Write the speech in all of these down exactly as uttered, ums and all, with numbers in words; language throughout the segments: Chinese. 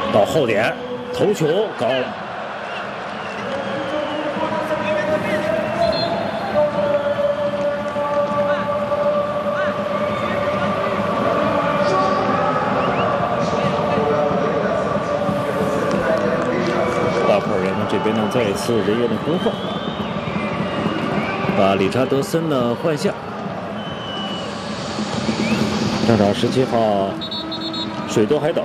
到后点，头球高了。大普尔联盟这边呢，再一次人员的更换，把理查德森呢换下。上场十七号，水多海岛。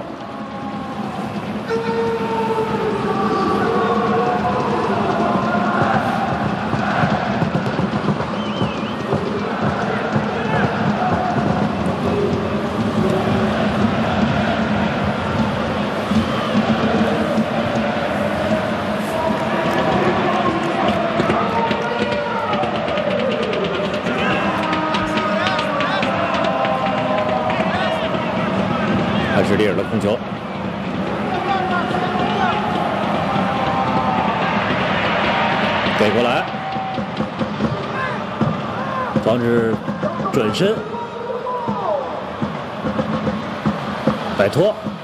还是利尔的控球，给过来，防止转身，摆脱。